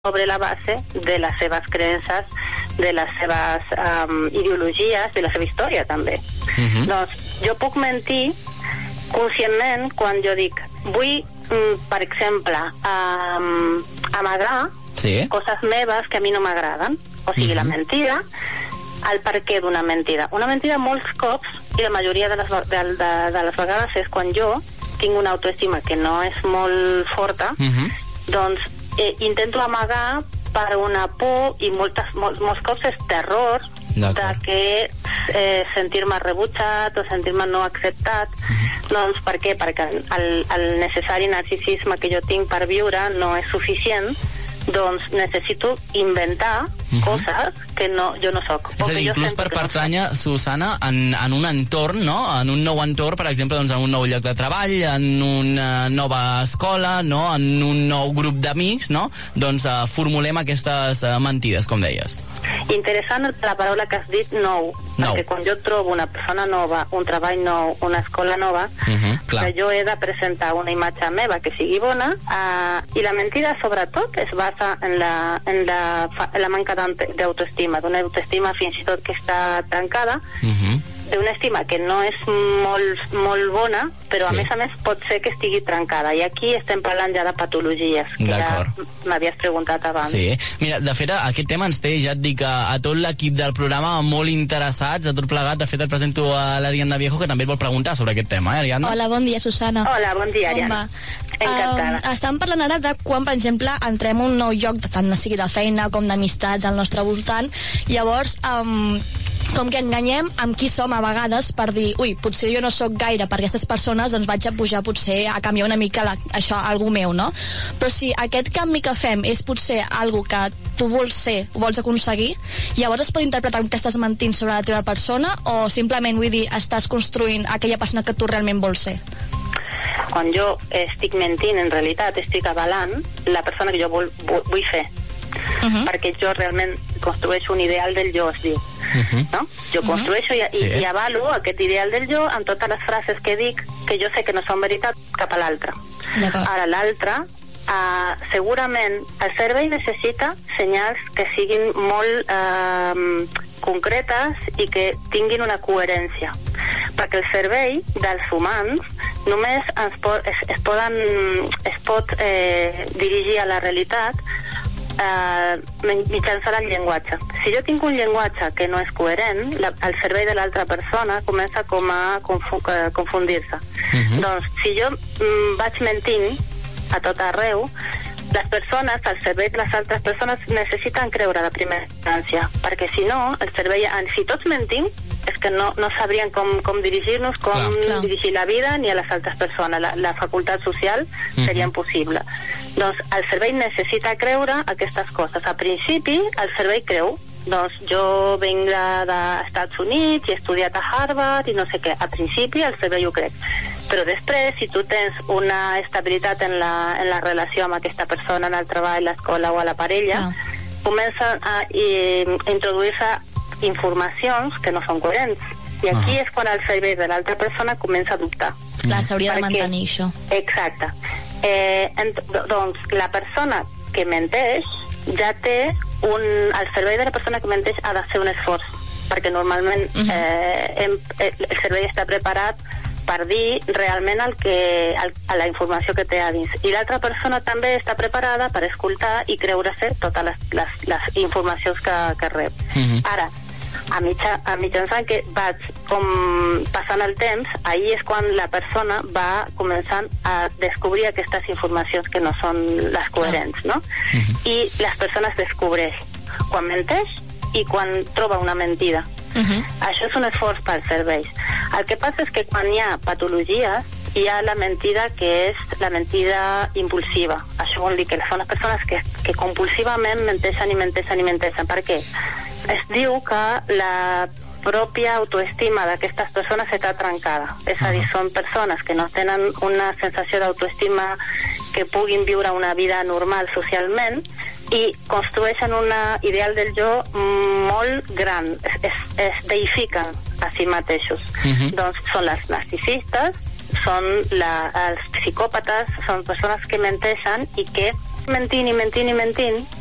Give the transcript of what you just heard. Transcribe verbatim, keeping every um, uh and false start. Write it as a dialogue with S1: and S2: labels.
S1: sobre la base de les seves creences, de les seves um, ideologies, de la seva història, també. Uh-huh. Doncs jo puc mentir conscientment quan jo dic vull, mm, per exemple, um, amagar sí. coses meves que a mi no m'agraden. O sigui, uh-huh. la mentida, el per què d'una mentida. Una mentida molts cops, i la majoria de les, de, de, de les vegades és quan jo tinc una autoestima que no és molt forta, uh-huh. doncs eh, intento amagar per una por, i moltes, molts, molts cops és terror, de que eh, sentir-me rebutjat o sentir-me no acceptat. Uh-huh. Doncs per què? Perquè el, el necessari narcisisme que jo tinc per viure no és suficient, doncs necessito inventar uh-huh. coses que no, jo no soc.
S2: És a dir, inclús per pertànyer, no Susana, en, en un entorn, no? En un nou entorn, per exemple, doncs, en un nou lloc de treball, en una nova escola, no? En un nou grup d'amics, no? Doncs uh, formulem aquestes uh, mentides, com deies.
S1: Interessant la paraula que has dit, nou, nou. Perquè quan jo trobo una persona nova, un treball nou, una escola nova, uh-huh, que jo he de presentar una imatge meva que sigui bona, uh, i la mentida sobretot es basa en la, en la, en la manca d'autoestima, d'una autoestima fins i tot que està tancada, uh-huh. d'una estima que no és molt, molt bona, però sí. a més a més pot ser que estigui trencada. I aquí estem parlant ja de patologies, que ja m'havies preguntat abans.
S2: Sí. Mira, de fet, aquest tema ens té, ja et dic, a, a tot l'equip del programa molt interessats, a tot plegat. De fet, et presento a l'Ariadna Viejo, que també et vol preguntar sobre aquest tema, eh, Ariadna?
S3: Hola, bon dia, Susana.
S1: Hola, bon dia, Ariadna. Encantada.
S3: Um, estem parlant ara de quan, per exemple, entrem a un nou lloc, tant sigui de feina com d'amistats al nostre voltant. Llavors, um, com que enganyem amb qui som a vegades per dir, ui, potser jo no sóc gaire per aquestes persones, doncs vaig a pujar potser a canviar una mica la, això, algú meu, no? Però si aquest canvi que fem és potser algo que tu vols ser, vols aconseguir, llavors es pot interpretar que estàs mentint sobre la teva persona o simplement, vull dir, estàs construint aquella persona que tu realment vols ser?
S1: Quan jo estic mentint, en realitat estic avalant la persona que jo vol, vull, vull fer. Uh-huh. Perquè jo realment construeixo un ideal del jo, es diu. Uh-huh. No? Jo construeixo uh-huh. i, sí. i avalo aquest ideal del jo amb totes les frases que dic que jo sé que no són veritat cap a l'altre. Ara l'altre, uh, segurament el cervell necessita senyals que siguin molt uh, concretes i que tinguin una coherència, perquè el cervell dels humans només ens pot, es, es, poden, es pot eh, dirigir a la realitat Uh, mitjançant el llenguatge. Si jo tinc un llenguatge que no és coherent, la, el cervell de l'altra persona comença com a confu uh, confundir-se. Uh-huh. Doncs si jo mm, vaig mentint a tot arreu, les persones, el cervell de les altres persones necessiten creure de primera instància, perquè si no, el cervell, si tots mentim, és que no, no sabrien com, com dirigir-nos, com clar, clar. dirigir la vida ni a les altres persones. La, la facultat social uh-huh. seria impossible. Doncs el cervell necessita creure aquestes coses. A principi, el cervell creu. Doncs jo venc dels Estats Units i he estudiat a Harvard i no sé què. A principi el cervell ho crec. Però després, si tu tens una estabilitat en la, en la relació amb aquesta persona, en el treball, l'escola o a la parella, ah. comença a, a introduir-se informacions que no són coherents. I aquí ah. és quan el cervell de l'altra persona comença a dubtar.
S3: Clar, s'hauria de mantenir això.
S1: Exacte. Eh, ent, doncs la persona que menteix ja té un... El cervell de la persona que menteix ha de ser un esforç, perquè normalment uh-huh. eh, hem, el cervell està preparat per dir realment el que, el, la informació que té a dins. I l'altra persona també està preparada per escoltar i creure-se totes les, les, les informacions que, que rep. Uh-huh. Ara, a, mitja, a mitjançant que vaig com passant el temps, ahir és quan la persona va començant a descobrir aquestes informacions que no són les coherents, no? Uh-huh. I les persones descobreix quan menteix i quan troba una mentida. Uh-huh. Això és un esforç pel cervell. El que passa és que quan hi ha patologies hi ha la mentida que és la mentida impulsiva. Això vol dir que són les persones que, que compulsivament menteixen i menteixen i menteixen. Per què? Es diu que la pròpia autoestima d'aquestes persones està trencada. És a dir, són persones que no tenen una sensació d'autoestima que puguin viure una vida normal socialment i construeixen una ideal del jo molt gran. Es, es, es deifiquen a si mateixos. Uh-huh. Doncs són les narcisistes, són la, els psicòpates, són persones que menteixen i que mentint i mentint i mentint